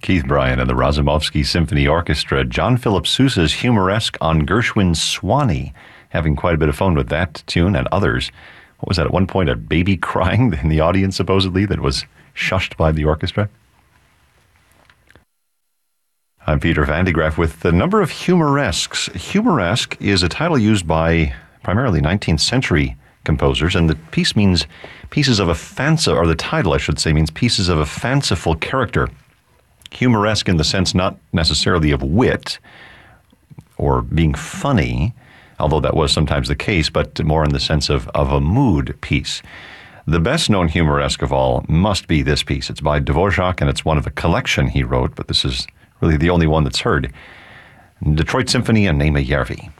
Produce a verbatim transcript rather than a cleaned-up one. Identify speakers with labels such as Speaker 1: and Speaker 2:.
Speaker 1: Keith Bryan and the Razumovsky Symphony Orchestra. John Philip Sousa's Humoresque on Gershwin's Swanee, having quite a bit of fun with that tune and others. What was that, at one point, a baby crying in the audience, supposedly, that was shushed by the orchestra? I'm Peter Van de Graaff with the number of humoresques. Humoresque is a title used by primarily nineteenth century composers, and the piece means pieces of a fancy, or the title, I should say, means pieces of a fanciful character. Humoresque in the sense not necessarily of wit or being funny, although that was sometimes the case, but more in the sense of, of a mood piece. The best-known humoresque of all must be this piece. It's by Dvorak, and it's one of a collection he wrote, but this is really the only one that's heard. Detroit Symphony and Nema Järvi.